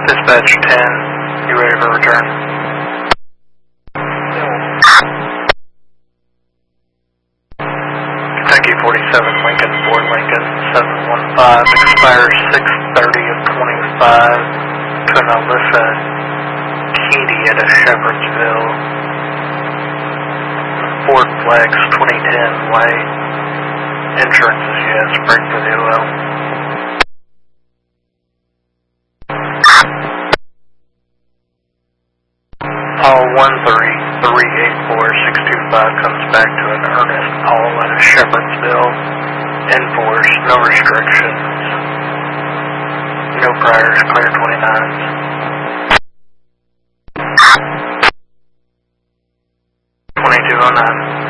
Dispatch 10, you ready for return? Kentucky 47, Lincoln, Ford Lincoln, 715, expires 6/30 of 25, to an Alyssa Keedy at a Shepherdsville. Ford Flex 2010 white. Insurance is yes, break for the OL. All 13384-625 comes back to an Ernest Paul at a Shepherdsville. Enforce, no restrictions. No priors, clear 29s. $2209.